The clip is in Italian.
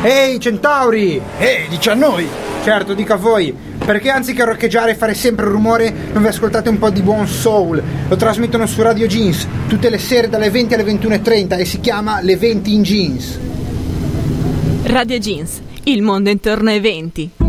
Ehi, centauri! Dici a noi! Certo, dica a voi, perché anziché roccheggiare e fare sempre rumore non vi ascoltate un po' di buon soul? Lo trasmettono su Radio Jeans tutte le sere dalle 20 alle 21:30 e si chiama Le 20 in Jeans. Radio Jeans, il mondo intorno ai 20.